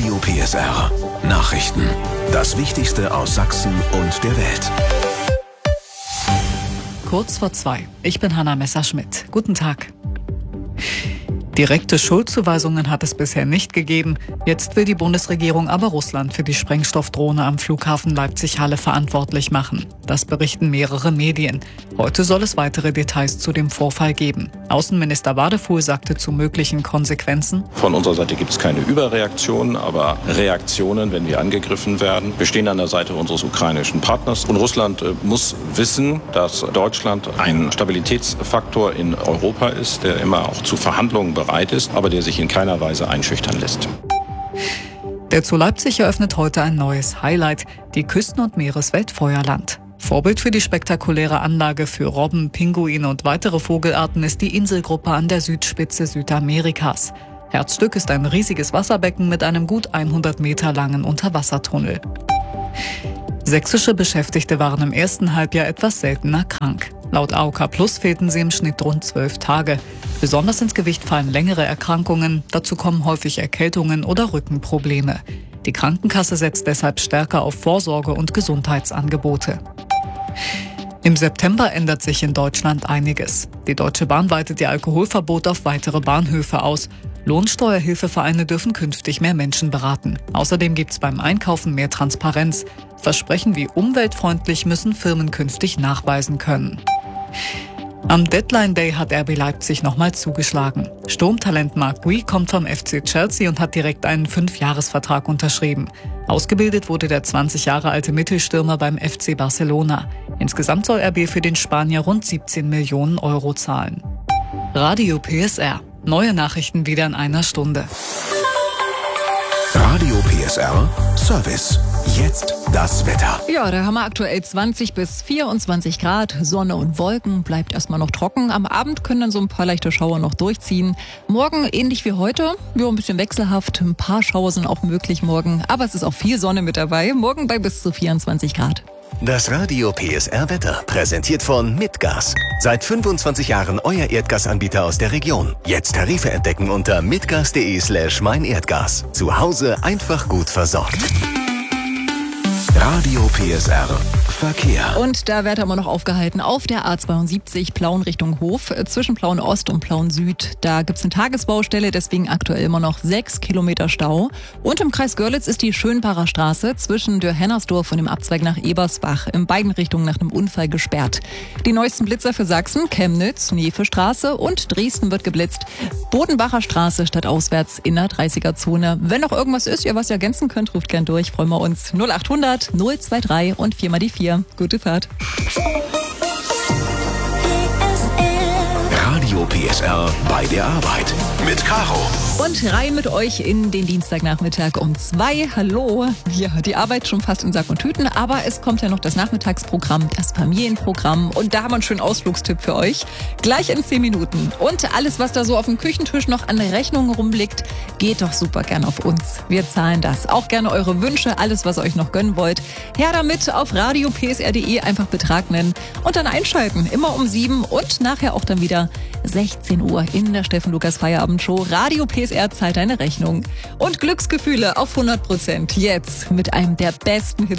Radio PSR. Nachrichten. Das Wichtigste aus Sachsen und der Welt. Kurz vor 2. Ich bin Hanna Messerschmidt. Guten Tag. Direkte Schuldzuweisungen hat es bisher nicht gegeben. Jetzt will die Bundesregierung aber Russland für die Sprengstoffdrohne am Flughafen Leipzig-Halle verantwortlich machen. Das berichten mehrere Medien. Heute soll es weitere Details zu dem Vorfall geben. Außenminister Wadefuhl sagte zu möglichen Konsequenzen: Von unserer Seite gibt es keine Überreaktionen, aber Reaktionen, wenn wir angegriffen werden. Wir stehen an der Seite unseres ukrainischen Partners. Und Russland muss wissen, dass Deutschland ein Stabilitätsfaktor in Europa ist, der immer auch zu Verhandlungen bereit ist, aber der sich in keiner Weise einschüchtern lässt. Der Zoo Leipzig eröffnet heute ein neues Highlight, die Küsten- und Meereswelt Vorbild für die spektakuläre Anlage für Robben, Pinguine und weitere Vogelarten ist die Inselgruppe an der Südspitze Südamerikas. Herzstück ist ein riesiges Wasserbecken mit einem gut 100 Meter langen Unterwassertunnel. Sächsische Beschäftigte waren im ersten Halbjahr etwas seltener krank. Laut AOK Plus fehlten sie im Schnitt rund 12 Tage. Besonders ins Gewicht fallen längere Erkrankungen, dazu kommen häufig Erkältungen oder Rückenprobleme. Die Krankenkasse setzt deshalb stärker auf Vorsorge- und Gesundheitsangebote. Im September ändert sich in Deutschland einiges. Die Deutsche Bahn weitet ihr Alkoholverbot auf weitere Bahnhöfe aus. Lohnsteuerhilfevereine dürfen künftig mehr Menschen beraten. Außerdem gibt es beim Einkaufen mehr Transparenz. Versprechen wie umweltfreundlich müssen Firmen künftig nachweisen können. Am Deadline Day hat RB Leipzig nochmal zugeschlagen. Sturmtalent Marc Gui kommt vom FC Chelsea und hat direkt einen 5-Jahres-Vertrag unterschrieben. Ausgebildet wurde der 20 Jahre alte Mittelstürmer beim FC Barcelona. Insgesamt soll RB für den Spanier rund 17 Millionen Euro zahlen. Radio PSR. Neue Nachrichten wieder in einer Stunde. Radio PSR Service. Jetzt das Wetter. Ja, da haben wir aktuell 20 bis 24 Grad, Sonne und Wolken, bleibt erstmal noch trocken. Am Abend können dann so ein paar leichte Schauer noch durchziehen. Morgen ähnlich wie heute, ja, ein bisschen wechselhaft, ein paar Schauer sind auch möglich morgen, aber es ist auch viel Sonne mit dabei, morgen bei bis zu 24 Grad. Das Radio PSR Wetter, präsentiert von Mitgas. Seit 25 Jahren euer Erdgasanbieter aus der Region. Jetzt Tarife entdecken unter mitgas.de/meinerdgas. Zu Hause einfach gut versorgt. Radio PSR Verkehr. Und da wird immer noch aufgehalten auf der A72 Plauen Richtung Hof, zwischen Plauen Ost und Plauen Süd. Da gibt es eine Tagesbaustelle, deswegen aktuell immer noch 6 Kilometer Stau. Und im Kreis Görlitz ist die Schönbacher Straße zwischen Dörr-Hennersdorf und dem Abzweig nach Ebersbach in beiden Richtungen nach einem Unfall gesperrt. Die neuesten Blitzer für Sachsen: Chemnitz, Nefe-Straße und Dresden wird geblitzt. Bodenbacher Straße stadtauswärts in der 30er-Zone. Wenn noch irgendwas ist, ihr was ihr ergänzen könnt, ruft gern durch, freuen wir uns. 0800 023 und 4 mal die 4. Gute Fahrt. Radio PSR bei der Arbeit mit Caro. Und rein mit euch in den Dienstagnachmittag um 2. Hallo. Ja, die Arbeit schon fast in Sack und Tüten, aber es kommt ja noch das Nachmittagsprogramm, das Familienprogramm. Und da haben wir einen schönen Ausflugstipp für euch. Gleich in 10 Minuten. Und alles, was da so auf dem Küchentisch noch an Rechnungen rumliegt, geht doch super gern auf uns. Wir zahlen das. Auch gerne eure Wünsche, alles, was ihr euch noch gönnen wollt. Her damit auf radiopsr.de, einfach Betrag nennen und dann einschalten. Immer um 7 und nachher auch dann wieder 16 Uhr in der Steffen Lukas Feierabendshow. Radio PSR zahlt deine Rechnung. Und Glücksgefühle auf 100%. Jetzt mit einem der besten Hits